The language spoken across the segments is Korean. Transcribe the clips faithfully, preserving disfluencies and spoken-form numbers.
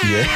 예.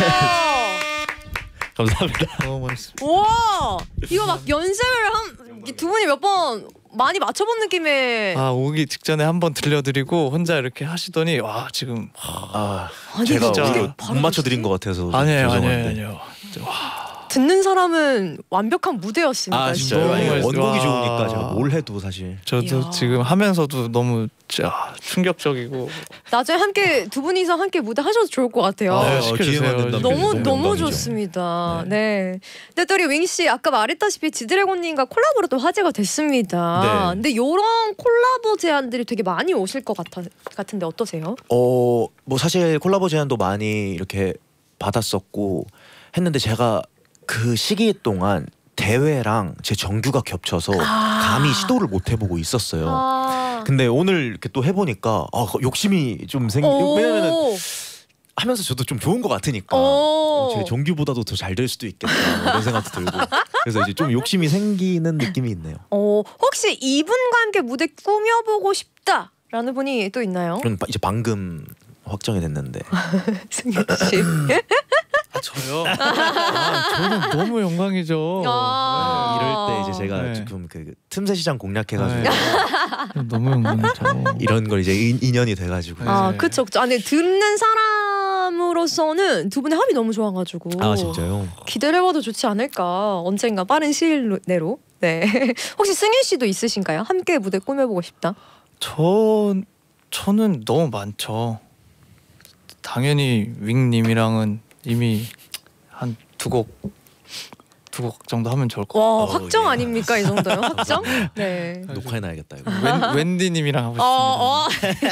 감사합니다. 너무 멋있습니다. 와 이거 막 연습을 한 두 분이 몇 번 많이 맞춰본 느낌의. 아 오기 직전에 한번 들려드리고 혼자 이렇게 하시더니 와 지금 아, 아니, 제가 진짜 오히려 바로 못 맞춰드린 것 같아서 아니에요 아니에요 죄송한데. 아니에요. 와, 듣는 사람은 완벽한 무대였습니다. 아 진짜요? 너무 아니, 멋있- 원곡이 와. 좋으니까 제가 뭘 해도 사실. 저도 이야. 지금 하면서도 너무 자, 충격적이고 나중에 함께 두 분이서 함께 무대 하셔도 좋을 것 같아요. 아, 어, 시켜주세요. 기회만 된다면 너무 너무 너무 영광이죠. 좋습니다. 네. 근데 또 우리 윙 씨 아까 말했다시피 지드래곤님과 콜라보로 또 화제가 됐습니다. 네. 근데 이런 콜라보 제안들이 되게 많이 오실 것 같아 같은데 어떠세요? 어, 뭐 사실 콜라보 제안도 많이 이렇게 받았었고 했는데 제가 그 시기 동안 대회랑 제 정규가 겹쳐서 아. 감히 시도를 못 해보고 있었어요. 아. 근데 오늘 이렇게 또 해보니까 아, 욕심이 좀 생기. 오. 왜냐면은 하면서 저도 좀 좋은 것 같으니까 오. 어, 제 정규보다도 더 잘 될 수도 있겠다 뭐 이런 생각도 들고 그래서 이제 좀 욕심이 생기는 느낌이 있네요. 어, 혹시 이분과 함께 무대 꾸며보고 싶다라는 분이 또 있나요? 그럼 이제 방금 확정이 됐는데 승현 씨. 아, 저요? 아, 저는 너무 영광이죠. 아. 이럴 때 이제 제가 네. 지금 그 틈새 시장 공략해가지고 네. 너무 영광이죠. 이런 걸 이제 인, 인연이 돼가지고 아, 네. 그쵸, 그쵸. 아, 근데 듣는 사람으로서는 두 분의 합이 너무 좋아가지고. 아 진짜요? 기대를 해봐도 좋지 않을까. 언젠가 빠른 시일 내로. 네. 혹시 승윤 씨도 있으신가요? 함께 무대 꾸며보고 싶다. 저 저는 너무 많죠. 당연히 윙님이랑은 이미 한 두 곡 두 곡 정도 하면 좋을 것 와, 어, 확정 예. 아닙니까? 이 정도요? 확정? 네. 녹화해놔야겠다 이거. 같아요. 웬, 웬디님이랑 하고 싶습니다. 어, 어.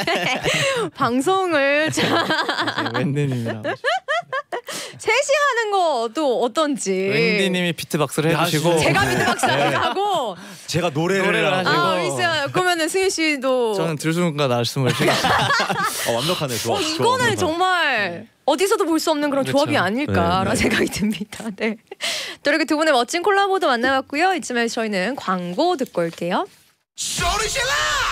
방송을 자, 네, 웬디님이랑 하고 싶습니다. 셋이 하는 것도 어떤지. 웬디님이 비트박스를 야, 해주시고 제가 비트박스를 하고. 제가 노래를, 노래를 하고 하시고. 아, 있어요. 그러면은 승윤 씨도. 저는 들숨과 날숨을 쉬겠습니다. 어, 완벽하네. 좋아. 어, 좋아, 이거는 완벽하네. 정말 어디서도 볼 수 없는 그런 그렇죠. 조합이 아닐까라는 네, 네. 생각이 듭니다. 네. 또 이렇게 두 분의 멋진 콜라보도 만나봤고요. 이쯤에 저희는 광고 듣고 올게요. 소리 질러!